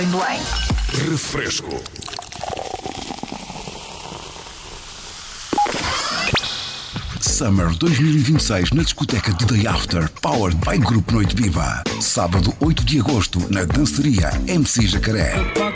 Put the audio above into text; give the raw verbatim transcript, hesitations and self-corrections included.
Em Belém. Refresco. Summer dois mil e vinte e seis na discoteca The Day After, powered by Grupo Noite Viva. Sábado oito de agosto, na Danceteria M C Jacaré.